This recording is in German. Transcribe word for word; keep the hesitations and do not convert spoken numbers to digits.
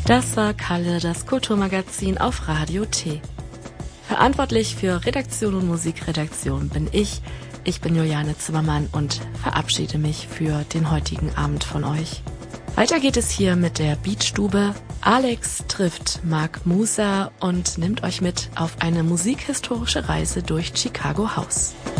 Das war Kalle, das Kulturmagazin auf Radio T. Verantwortlich für Redaktion und Musikredaktion bin ich. Ich bin Juliane Zimmermann und verabschiede mich für den heutigen Abend von euch. Weiter geht es hier mit der Beatstube. Alex trifft Mark Musa und nimmt euch mit auf eine musikhistorische Reise durch Chicago House.